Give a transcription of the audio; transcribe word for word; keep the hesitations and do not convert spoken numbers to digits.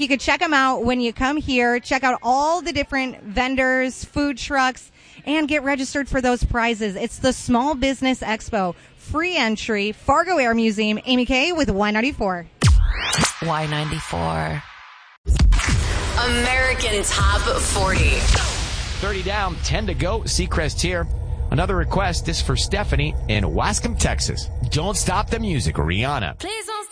You could check them out when you come here. Check out all the different vendors, food trucks, and get registered for those prizes. It's the Small Business Expo. Free entry, Fargo Air Museum. Amy Kay with Y ninety-four. Y ninety-four. American Top forty. thirty down, ten to go. Seacrest here. Another request is for Stephanie in Wascom, Texas. Don't stop the music, Rihanna. Please